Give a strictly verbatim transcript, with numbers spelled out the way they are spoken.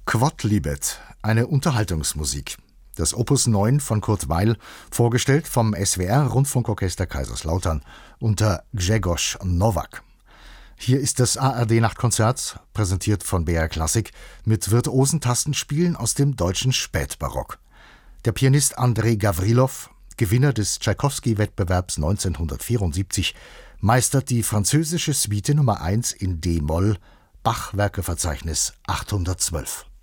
Quodlibet, eine Unterhaltungsmusik. Das Opus neun von Kurt Weill, vorgestellt vom S W R-Rundfunkorchester Kaiserslautern unter Grzegorz Nowak. Hier ist das A R D-Nachtkonzert, präsentiert von B R Klassik, mit virtuosen Tastenspielen aus dem deutschen Spätbarock. Der Pianist Andrei Gavrilov, Gewinner des Tschaikowski-Wettbewerbs neunzehnhundertvierundsiebzig, meistert die französische Suite Nummer eins in D-Moll, Bach-Werkeverzeichnis achthundertzwölf.